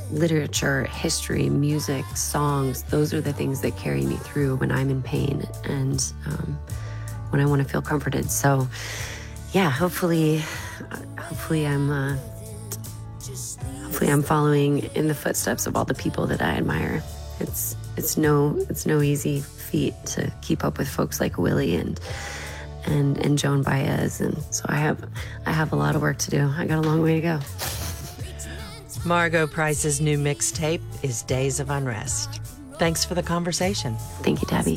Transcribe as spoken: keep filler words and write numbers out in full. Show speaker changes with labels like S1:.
S1: literature, history, music, songs, those are the things that carry me through when I'm in pain and um, when I want to feel comforted. So yeah, hopefully, hopefully I'm, uh, hopefully I'm following in the footsteps of all the people that I admire. It's, it's no, it's no easy feat to keep up with folks like Willie and, and, and Joan Baez. And so I have, I have a lot of work to do. I got a long way to go.
S2: Margo Price's new mixtape is Days of Unrest. Thanks for the conversation.
S1: Thank you, Tabby.